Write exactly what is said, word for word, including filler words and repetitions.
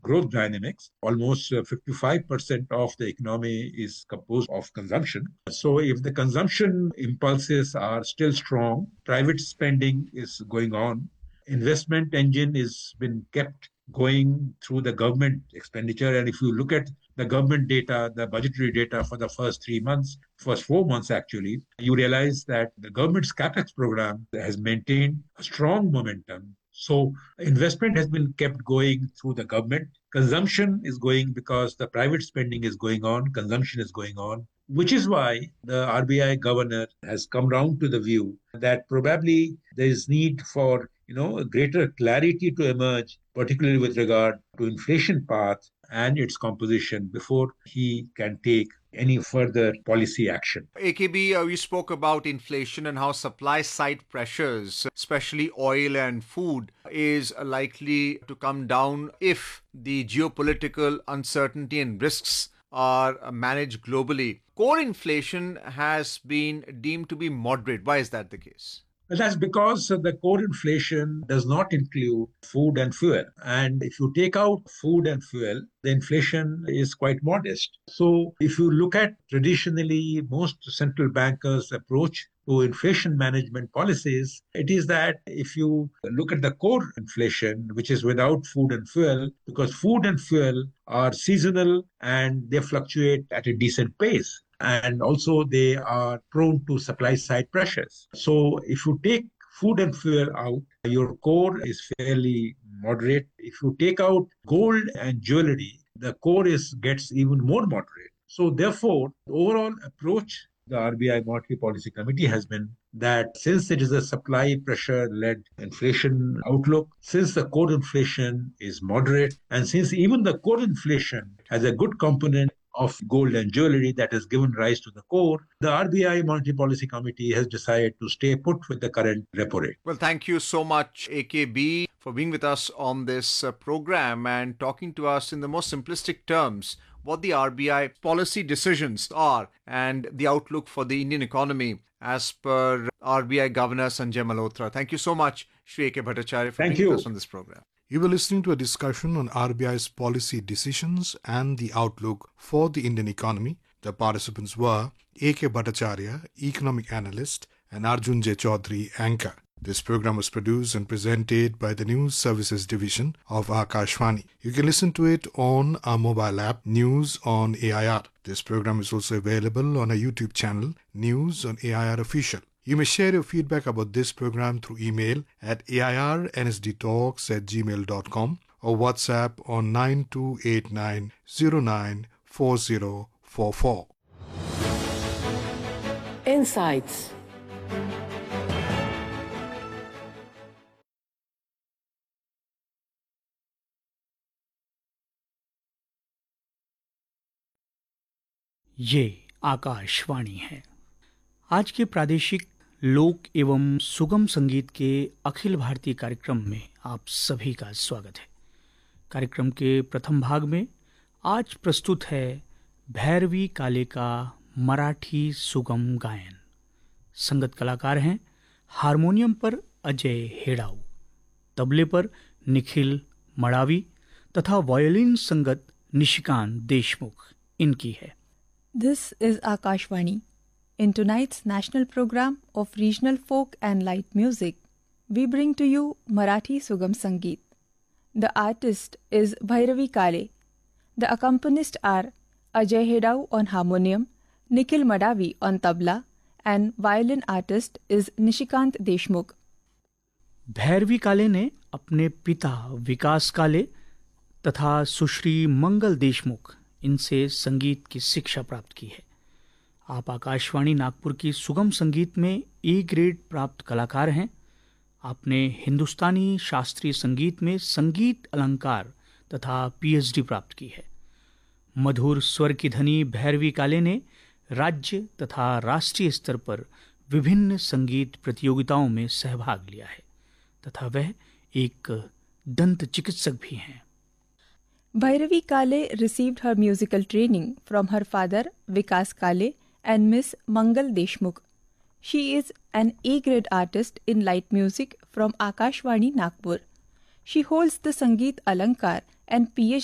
growth dynamics. Almost uh, fifty-five percent of the economy is composed of consumption. So if the consumption impulses are still strong, private spending is going on, investment engine is been kept going through the government expenditure. And if you look at the government data, the budgetary data for the first three months, first four months actually, you realize that the government's capex program has maintained a strong momentum. So investment has been kept going through the government. Consumption is going because the private spending is going on, consumption is going on, which is why the R B I governor has come round to the view that probably there is need for you know a greater clarity to emerge, particularly with regard to inflation path and its composition before he can take any further policy action. A K B, uh, we spoke about inflation and how supply side pressures, especially oil and food, is likely to come down if the geopolitical uncertainty and risks are managed globally. Core inflation has been deemed to be moderate. Why is that the case? Well, that's because uh, the core inflation does not include food and fuel. And if you take out food and fuel, the inflation is quite modest. So if you look at traditionally most central bankers' approach to inflation management policies, it is that if you look at the core inflation, which is without food and fuel, because food and fuel are seasonal and they fluctuate at a decent pace. And also they are prone to supply side pressures. So if you take food and fuel out, your core is fairly moderate. If you take out gold and jewelry, the core is gets even more moderate. So therefore, the overall approach the R B I Monetary Policy Committee has been that since it is a supply pressure led inflation outlook, since the core inflation is moderate, and since even the core inflation has a good component of gold and jewelry that has given rise to the core, the R B I Monetary Policy Committee has decided to stay put with the current repo rate. Well, thank you so much, A K B, for being with us on this uh, program and talking to us in the most simplistic terms what the R B I policy decisions are and the outlook for the Indian economy as per R B I Governor Sanjay Malhotra. Thank you so much, Shri A K Bhattacharya, for Thank being you. with us on this program. You were listening to a discussion on R B I's policy decisions and the outlook for the Indian economy. The participants were A K Bhattacharya, economic analyst, and Arjun J. Chaudhary, anchor. This program was produced and presented by the News Services Division of Akashvani. You can listen to it on our mobile app, News on A I R. This program is also available on our YouTube channel, News on A I R Official. You may share your feedback about this program through email at airnsdtalks at gmail dot com or WhatsApp on nine two eight nine zero nine four zero four four. Insights. ये आकाशवाणी है। आज के प्रादेशिक लोक एवं सुगम संगीत के अखिल भारतीय कार्यक्रम में आप सभी का स्वागत है। कार्यक्रम के प्रथम भाग में आज प्रस्तुत है भैरवी काले का मराठी सुगम गायन। संगत कलाकार हैं हारमोनियम पर अजय हेड़ाऊ, तबले पर निखिल मड़ावी तथा वायोलिन संगत निशिकांत देशमुख इनकी है। This is Akashvani. In tonight's national program of regional folk and light music, we bring to you Marathi Sugam Sangeet. The artist is Bhairavi Kale. The accompanists are Ajay Hedau on harmonium, Nikhil Madavi on tabla, and violin artist is Nishikant Deshmukh. Bhairavi काले ने अपने पिता विकास काले तथा सुश्री मंगल देशमुख इनसे संगीत की शिक्षा प्राप्त की है। आप आकाशवाणी नागपुर की सुगम संगीत में ए ग्रेड प्राप्त कलाकार हैं। आपने हिंदुस्तानी शास्त्रीय संगीत में संगीत अलंकार तथा पीएचडी प्राप्त की है। मधुर स्वर की धनी भैरवी काले ने राज्य तथा राष्ट्रीय स्तर पर विभिन्न संगीत प्रतियोगिताओं में सहभाग लिया है तथा वह एक दंत चिकित्सक भी हैं। Bhairavi Kale received her musical training from her father Vikas Kale and Miss Mangal Deshmukh. She is an A-grade artist in light music from Akashvani Nagpur. She holds the Sangeet Alankar and PhD